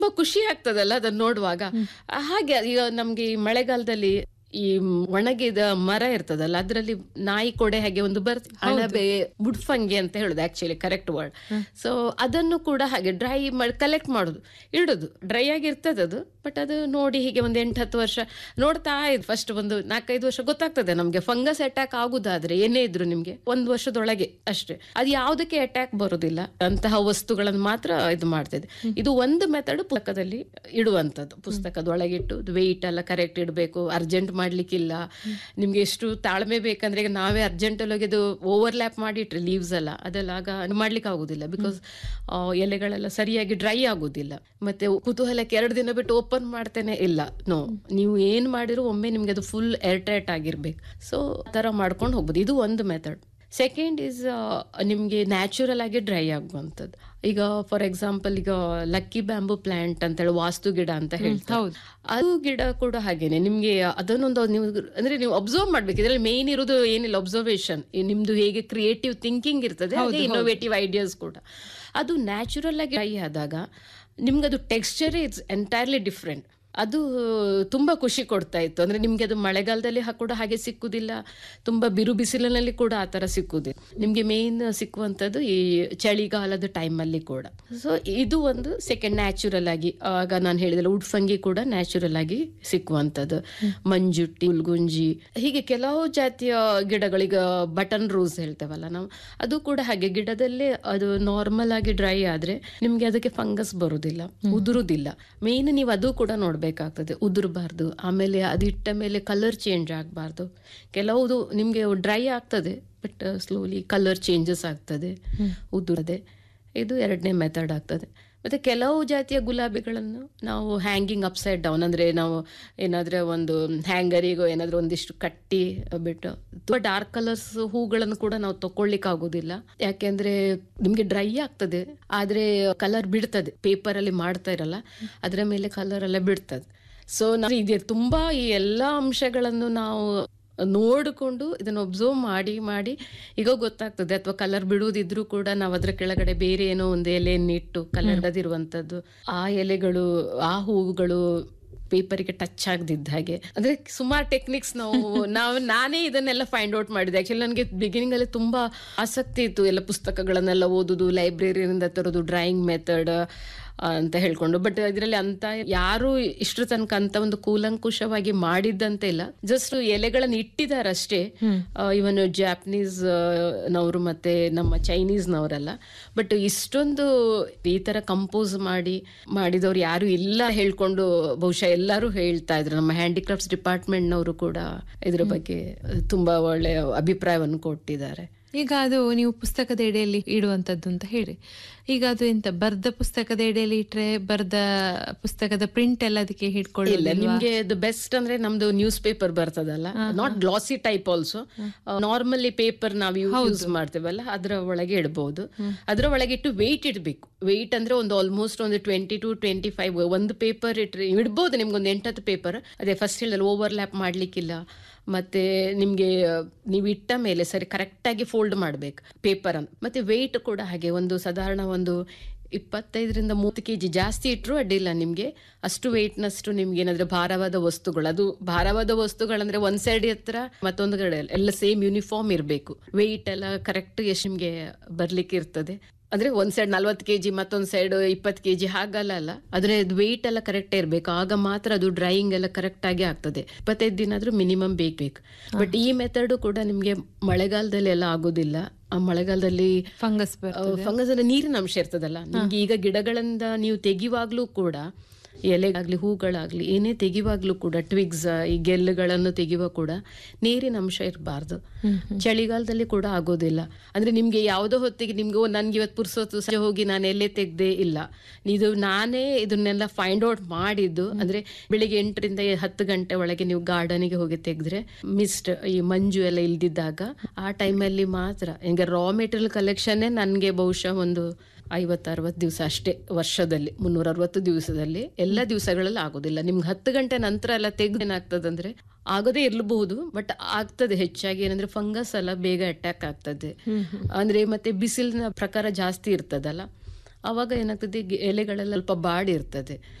ತುಂಬಾ ಖುಷಿ ಆಗ್ತದಲ್ಲ ಅದನ್ನ ನೋಡುವಾಗ. ಹಾಗೆ ಈಗ ನಮ್ಗೆ ಈ ಮಳೆಗಾಲದಲ್ಲಿ ಈ ಒಣಗಿದ ಮರ ಇರ್ತದಲ್ಲ, ಅದ್ರಲ್ಲಿ ನಾಯಿ ಕೊಡೆ ಹಾಗೆ ಒಂದು ಅಣಬೆ ಬುಡ್ಫಂಗಿ ಅಂತ ಹೇಳುದು ಆಕ್ಚುಲಿ ಕರೆಕ್ಟ್ ವರ್ಡ್. ಸೊ ಅದನ್ನು ಕೂಡ ಹಾಗೆ ಡ್ರೈ ಮಾಡಿ ಕಲೆಕ್ಟ್ ಮಾಡುದು, ಇಡುದು. ಡ್ರೈ ಆಗಿರ್ತದೆ ಅದು, ಬಟ್ ಅದು ನೋಡಿ ಹೀಗೆ ಒಂದು 8-10 ವರ್ಷ ನೋಡ್ತಾ ಇದ್ ಫಸ್ಟ್ ಒಂದು 4-5 ವರ್ಷ ಗೊತ್ತಾಗ್ತದೆ ನಮ್ಗೆ ಫಂಗಸ್ ಅಟ್ಯಾಕ್ ಆಗುದಾದ್ರೆ ಏನೇ ಇದ್ರು ನಿಮ್ಗೆ 1 ವರ್ಷದೊಳಗೆ ಅಷ್ಟೇ. ಅದು ಯಾವುದಕ್ಕೆ ಅಟ್ಯಾಕ್ ಬರುದಿಲ್ಲ, ಅಂತಹ ವಸ್ತುಗಳನ್ನು ಮಾತ್ರ ಇದು ಮಾಡ್ತಿದೆ. ಇದು ಒಂದು ಮೆಥಡ್ ಪುಸ್ತಕದಲ್ಲಿ ಇಡುವಂತದ್ದು. ಪುಸ್ತಕದೊಳಗಿಟ್ಟು ವೆಯ್ಟ್ ಎಲ್ಲ ಕರೆಕ್ಟ್ ಇಡಬೇಕು, ಅರ್ಜೆಂಟ್ ಮಾಡ್ಲಿಕ್ಕಿಲ್ಲ. ನಿಮ್ಗೆ ಎಷ್ಟು ತಾಳ್ಮೆ ಬೇಕಂದ್ರೆ ಈಗ ನಾವೇ ಅರ್ಜೆಂಟ್ ಅಲ್ಲಿ ಅದು ಓವರ್ಲ್ಯಾಪ್ ಮಾಡಿಟ್ರೆ ಲೀವ್ಸ್ ಎಲ್ಲ ಅದೆಲ್ಲ ಆಗ ಮಾಡ್ಲಿಕ್ಕೆ ಆಗುದಿಲ್ಲ, ಬಿಕಾಸ್ ಎಲೆಗಳೆಲ್ಲ ಸರಿಯಾಗಿ ಡ್ರೈ ಆಗುದಿಲ್ಲ. ಮತ್ತೆ ಕುತೂಹಲಕ್ಕೆ 2 ದಿನ ಬಿಟ್ಟು ಓಪನ್ ಮಾಡ್ತೇನೆ ಇಲ್ಲ, ನೋ, ನೀವು ಏನ್ ಮಾಡಿರೋ ಒಮ್ಮೆ ನಿಮ್ಗೆ ಅದು ಫುಲ್ ಏರ್ ಟೈಟ್ ಆಗಿರ್ಬೇಕು. ಸೊ ಆ ತರ ಮಾಡ್ಕೊಂಡು ಹೋಗ್ಬೋದು. ಇದು ಒಂದು ಮೆಥಡ್. ಸೆಕೆಂಡ್ ಈಸ್ ನಿಮ್ಗೆ ನ್ಯಾಚುರಲ್ ಆಗಿ ಡ್ರೈ ಆಗುವಂಥದ್ದು. ಈಗ ಫಾರ್ ಎಕ್ಸಾಂಪಲ್ ಈಗ ಲಕ್ಕಿ ಬ್ಯಾಂಬೂ ಪ್ಲಾಂಟ್ ಅಂತ ಹೇಳಿ ವಾಸ್ತು ಗಿಡ ಅಂತ ಹೇಳ್ತಾರೆ, ಅದು ಗಿಡ ಕೂಡ ಹಾಗೇನೆ. ನಿಮ್ಗೆ ಅದನ್ನೊಂದು ನೀವು ಅಂದ್ರೆ ನೀವು ಅಬ್ಸರ್ವ್ ಮಾಡ್ಬೇಕು. ಇದ್ರಲ್ಲಿ ಮೇನ್ ಇರೋದು ಏನಿಲ್ಲ, ಅಬ್ಸರ್ವೇಷನ್. ನಿಮ್ದು ಹೇಗೆ ಕ್ರಿಯೇಟಿವ್ ಥಿಂಕಿಂಗ್ ಇರ್ತದೆ, ಹಾಗೆ ಇನ್ನೋವೇಟಿವ್ ಐಡಿಯಾಸ್ ಕೂಡ. ಅದು ನ್ಯಾಚುರಲ್ ಆಗಿ ಡ್ರೈ ಆದಾಗ ನಿಮ್ಗೆ ಅದು ಟೆಕ್ಸ್ಚರ್ ಇಟ್ಸ್ ಎಂಟೈರ್ಲಿ ಡಿಫ್ರೆಂಟ್. ಅದು ತುಂಬಾ ಖುಷಿ ಕೊಡ್ತಾ ಇತ್ತು. ಅಂದ್ರೆ ನಿಮ್ಗೆ ಅದು ಮಳೆಗಾಲದಲ್ಲಿ ಕೂಡ ಹಾಗೆ ಸಿಕ್ಕುದಿಲ್ಲ, ತುಂಬಾ ಬಿರು ಬಿಸಿಲಿನಲ್ಲಿ ಕೂಡ ಆ ತರ ಸಿಕ್ಕುದಿಲ್ಲ. ನಿಮ್ಗೆ ಮೇನ್ ಸಿಕ್ಕುವಂಥದ್ದು ಈ ಚಳಿಗಾಲದ ಟೈಮಲ್ಲಿ ಕೂಡ. ಸೊ ಇದು ಒಂದು ಸೆಕೆಂಡ್ ನ್ಯಾಚುರಲ್ ಆಗಿ. ಆಗ ನಾನು ಹೇಳಿದಲ್ಲ ವುಡ್ ಫಂಗಿ ಕೂಡ ನ್ಯಾಚುರಲ್ ಆಗಿ ಸಿಕ್ಕುವಂಥದ್ದು. ಮಂಜುಟ್ಟಿ, ಉಲ್ಗುಂಜಿ, ಹೀಗೆ ಕೆಲವು ಜಾತಿಯ ಗಿಡಗಳೀಗ ಬಟನ್ ರೋಸ್ ಹೇಳ್ತೇವಲ್ಲ ನಾವು, ಅದು ಕೂಡ ಹಾಗೆ ಗಿಡದಲ್ಲೇ ಅದು ನಾರ್ಮಲ್ ಆಗಿ ಡ್ರೈ ಆದ್ರೆ ನಿಮ್ಗೆ ಅದಕ್ಕೆ ಫಂಗಸ್ ಬರುದಿಲ್ಲ, ಉದುರುದಿಲ್ಲ. ಮೇನ್ ನೀವು ಅದು ಕೂಡ ಬೇಕಾಗ್ತದೆ, ಉದುರಬಾರ್ದು. ಆಮೇಲೆ ಅದಿಟ್ಟ ಮೇಲೆ ಕಲರ್ ಚೇಂಜ್ ಆಗಬಾರ್ದು. ಕೆಲವುದು ನಿಮ್ಗೆ ಡ್ರೈ ಆಗ್ತದೆ, ಬಟ್ ಸ್ಲೋಲಿ ಕಲರ್ ಚೇಂಜಸ್ ಆಗ್ತದೆ, ಉದುರದೆ. ಇದು 2ನೇ ಮೆಥಡ್ ಆಗ್ತದೆ. ಮತ್ತೆ ಕೆಲವು ಜಾತಿಯ ಗುಲಾಬಿಗಳನ್ನು ನಾವು ಹ್ಯಾಂಗಿಂಗ್ ಅಪ್ಸೈಡ್ ಡೌನ್, ಅಂದ್ರೆ ನಾವು ಏನಾದ್ರೆ ಒಂದು ಹ್ಯಾಂಗರಿಗೋ ಏನಾದ್ರೂ ಒಂದಿಷ್ಟು ಕಟ್ಟಿ ಬಿಟ್ಟು, ತುಂಬಾ ಡಾರ್ಕ್ ಕಲರ್ಸ್ ಹೂಗಳನ್ನು ಕೂಡ ನಾವು ತಕೊಳ್ಳಿಕ್ ಆಗುದಿಲ್ಲ. ಯಾಕೆಂದ್ರೆ ನಿಮ್ಗೆ ಡ್ರೈ ಆಗ್ತದೆ, ಆದ್ರೆ ಕಲರ್ ಬಿಡ್ತದೆ. ಪೇಪರ್ ಅಲ್ಲಿ ಮಾಡ್ತಾ ಇರಲ್ಲ, ಅದ್ರ ಮೇಲೆ ಕಲರ್ ಎಲ್ಲ ಬಿಡ್ತದೆ. ಸೊ ನಾವು ಇದೆ ತುಂಬಾ ಈ ಎಲ್ಲಾ ಅಂಶಗಳನ್ನು ನಾವು ನೋಡಿಕೊಂಡು ಇದನ್ನು ಒಬ್ಸರ್ವ್ ಮಾಡಿ ಮಾಡಿ ಈಗ ಗೊತ್ತಾಗ್ತದೆ. ಅಥವಾ ಕಲರ್ ಬಿಡುವುದಿದ್ರು ಕೂಡ ನಾವು ಅದ್ರ ಕೆಳಗಡೆ ಬೇರೆ ಏನೋ ಒಂದು ಎಲೆಯನ್ನಿಟ್ಟು ಕಲರ್ ಅದಿರುವಂತದ್ದು, ಆ ಎಲೆಗಳು ಆ ಹೂವುಗಳು ಪೇಪರಿಗೆ ಟಚ್ ಆಗದಿದ್ದ ಹಾಗೆ. ಅಂದ್ರೆ ಸುಮಾರು ಟೆಕ್ನಿಕ್ಸ್ ನಾನೇ ಇದನ್ನೆಲ್ಲ ಫೈಂಡ್ ಔಟ್ ಮಾಡಿದೆ. ಆಕ್ಚುಲಿ ನನಗೆ ಬಿಗಿನಿಂಗ್ ಅಲ್ಲಿ ತುಂಬಾ ಆಸಕ್ತಿ ಇತ್ತು, ಎಲ್ಲ ಪುಸ್ತಕಗಳನ್ನೆಲ್ಲ ಓದುದು, ಲೈಬ್ರರಿಯಿಂದ ತರೋದು, ಡ್ರಾಯಿಂಗ್ ಮೆಥಡ್ ಅಂತ ಹೇಳ್ಕೊಂಡು. ಬಟ್ ಇದರಲ್ಲಿ ಅಂತ ಯಾರು ಇಷ್ಟರ ತನಕ ಅಂತ ಒಂದು ಕೂಲಂಕುಷವಾಗಿ ಮಾಡಿದ್ದಂತೆ ಇಲ್ಲ. ಜಸ್ಟ್ ಎಲೆಗಳನ್ನ ಇಟ್ಟಿದಾರಷ್ಟೇ. ಇವನ್ ಜಾಪನೀಸ್ ನವರು ಮತ್ತೆ ನಮ್ಮ ಚೈನೀಸ್ ನವರೆಲ್ಲ. ಬಟ್ ಇಷ್ಟೊಂದು ಈ ತರ ಕಂಪೋಸ್ ಮಾಡಿದವ್ರು ಯಾರು ಇಲ್ಲ ಹೇಳ್ಕೊಂಡು ಬಹುಶಃ ಎಲ್ಲರೂ ಹೇಳ್ತಾ ಇದ್ರು. ನಮ್ಮ ಹ್ಯಾಂಡಿಕ್ರಾಫ್ಟ್ಸ್ ಡಿಪಾರ್ಟ್ಮೆಂಟ್ ನವರು ಕೂಡ ಇದ್ರ ಬಗ್ಗೆ ತುಂಬಾ ಒಳ್ಳೆ ಅಭಿಪ್ರಾಯವನ್ನು ಕೊಟ್ಟಿದ್ದಾರೆ. ಈಗ ಅದು ನೀವು ಪುಸ್ತಕದ ಎಡೆಯಲ್ಲಿ ಇಡುವಂತದ್ದು ಅಂತ ಹೇಳಿ, ಈಗ ಅದು ಎಂತ ಬರ್ದ ಪುಸ್ತಕದ ಎಡೆಯಲ್ಲಿ ಇಟ್ರೆ ಬರ್ದ ಪುಸ್ತಕದ ಪ್ರಿಂಟ್ ಎಲ್ಲ ಅದಕ್ಕೆ ಹಿಡ್ಕೊಳ್ಳಿಲ್ಲ? ನಿಮ್ಗೆ ದ ಬೆಸ್ಟ್ ಅಂದ್ರೆ ನಮ್ದು ನ್ಯೂಸ್ ಪೇಪರ್ ಬರ್ತದಲ್ಲ, not glossy type also, normally paper ನಾವು ಯೂಸ್ ಮಾಡ್ತೇವಲ್ಲ ಅದ್ರ ಒಳಗೆ ಇಡಬಹುದು. ಅದ್ರ ಒಳಗೆ ಇಟ್ಟು ವೆಯ್ಟ್ ಇಡ್ಬೇಕು. ವೆಯ್ಟ್ ಅಂದ್ರೆ ಒಂದು ಆಲ್ಮೋಸ್ಟ್ ಒಂದು 20 to 25 ಒಂದು ಪೇಪರ್ ಇಟ್ರೆ ಇಡ್ಬೋದು. ನಿಮ್ಗೊಂದು 8-10 ಪೇಪರ್. ಅದೇ ಫಸ್ಟ್ ಹೇಳಿದ್ರೆ ಓವರ್ಲ್ಯಾಪ್ ಮಾಡ್ಲಿಕ್ಕಿಲ್ಲ. ಮತ್ತೆ ನಿಮ್ಗೆ ನೀವು ಇಟ್ಟ ಮೇಲೆ ಸರಿ ಕರೆಕ್ಟ್ ಆಗಿ ಫೋಲ್ಡ್ ಮಾಡ್ಬೇಕು ಪೇಪರ್ ಅನ್ನು. ಮತ್ತೆ ವೆಯ್ಟ್ ಕೂಡ ಹಾಗೆ ಒಂದು ಸಾಧಾರಣ ಒಂದು 25-30 kg ಜಾಸ್ತಿ ಇಟ್ಟರು ಅಡ್ಡಿಲ್ಲ. ನಿಮ್ಗೆ ಅಷ್ಟು ವೆಯ್ಟ್ನಷ್ಟು ನಿಮ್ಗೆ ಏನಾದ್ರೆ ಭಾರವಾದ ವಸ್ತುಗಳು, ಅದು ಭಾರವಾದ ವಸ್ತುಗಳಂದ್ರೆ ಒಂದ್ ಸೈಡ್ ಹತ್ರ ಮತ್ತೊಂದು ಕಡೆ ಎಲ್ಲ ಸೇಮ್ ಯೂನಿಫಾರ್ಮ್ ಇರಬೇಕು. ವೆಯ್ಟ್ ಎಲ್ಲ ಕರೆಕ್ಟ್ ಎಷ್ಟು ನಿಮ್ಗೆ ಬರ್ಲಿಕ್ಕೆ ಇರ್ತದೆ. ಅಂದ್ರೆ ಒಂದ್ ಸೈಡ್ 40 kg ಮತ್ತೊಂದ್ ಸೈಡ್ 20 kg ಹಾಗಲ್ಲ ಅಲ್ಲ, ಆದ್ರೆ ವೆಯ್ಟ್ ಎಲ್ಲ ಕರೆಕ್ಟ್ ಇರ್ಬೇಕು. ಆಗ ಮಾತ್ರ ಅದು ಡ್ರೈಯಿಂಗ್ ಎಲ್ಲ ಕರೆಕ್ಟ್ ಆಗಿ ಆಗ್ತದೆ. 25 ದಿನ ಆದ್ರೂ ಮಿನಿಮಮ್ ಬೇಕು. ಬಟ್ ಈ ಮೆಥಡ್ ಕೂಡ ನಿಮ್ಗೆ ಮಳೆಗಾಲದಲ್ಲಿ ಎಲ್ಲ ಆಗೋದಿಲ್ಲ. ಆ ಮಳೆಗಾಲದಲ್ಲಿ ಫಂಗಸ್ ಅಂದ್ರೆ ನೀರಿನ ಅಂಶ ಇರ್ತದಲ್ಲ ನಿಮ್ಗೆ. ಈಗ ಗಿಡಗಳಿಂದ ನೀವು ತೆಗಿವಾಗ್ಲೂ ಕೂಡ, ಎಲೆಗಾಗ್ಲಿ ಹೂಗಳಾಗ್ಲಿ ಏನೇ ತೆಗಿವಾಗ್ಲೂ ಕೂಡ, ಟ್ವಿಗ್ಸ್ ಈ ಗೆಲ್ಲುಗಳನ್ನು ತೆಗಿಯುವ ಕೂಡ ನೀರಿನ ಅಂಶ ಇರಬಾರ್ದು. ಚಳಿಗಾಲದಲ್ಲಿ ಕೂಡ ಆಗೋದಿಲ್ಲ. ಅಂದ್ರೆ ನಿಮ್ಗೆ ಯಾವುದೋ ಹೊತ್ತಿಗೆ ನಿಮ್ಗೆ ನನ್ಗೆ ಇವತ್ತು ಪುರ್ಸೊತ್ತು ಸಂಜೆ ಹೋಗಿ ನಾನು ಎಲ್ಲೇ ತೆಗ್ದೆ ಇಲ್ಲ, ಇದು ನಾನೇ ಇದನ್ನೆಲ್ಲ ಫೈಂಡ್ ಔಟ್ ಮಾಡಿದ್ದು. ಅಂದ್ರೆ ಬೆಳಿಗ್ಗೆ 8ರಿಂದ 10 ಗಂಟೆ ಒಳಗೆ ನೀವು ಗಾರ್ಡನಿಗೆ ಹೋಗಿ ತೆಗೆದ್ರೆ ಮಿಸ್ಟ್ ಈ ಮಂಜು ಎಲ್ಲ ಇಲ್ದಿದ್ದಾಗ ಆ ಟೈಮಲ್ಲಿ ಮಾತ್ರ. ಈಗ ರಾ ಮೆಟೀರಿಯಲ್ ಕಲೆಕ್ಷನ್ನೇ ನನ್ಗೆ ಬಹುಶಃ ಒಂದು 50-60 ದಿವಸ ಅಷ್ಟೇ ವರ್ಷದಲ್ಲಿ. 360 ದಿವಸದಲ್ಲಿ ಎಲ್ಲ ದಿವಸಗಳಲ್ಲಿ ಆಗೋದಿಲ್ಲ. ನಿಮ್ಗೆ 10 ಗಂಟೆ ನಂತರ ಎಲ್ಲ ತೆಗೆದು ಏನಾಗ್ತದಂದ್ರೆ ಆಗೋದೇ ಇರ್ಲಬಹುದು, ಬಟ್ ಆಗ್ತದೆ. ಹೆಚ್ಚಾಗಿ ಏನಂದ್ರೆ ಫಂಗಸ್ ಎಲ್ಲ ಬೇಗ ಅಟ್ಯಾಕ್ ಆಗ್ತದೆ. ಅಂದ್ರೆ ಮತ್ತೆ ಬಿಸಿಲಿನ ಪ್ರಕಾರ ಜಾಸ್ತಿ ಇರ್ತದಲ್ಲ, ಅವಾಗ ಏನಾಗ್ತದೆ, ಎಲೆಗಳೆಲ್ಲ ಸ್ವಲ್ಪ ಬಾಡಿ ಇರ್ತದೆ.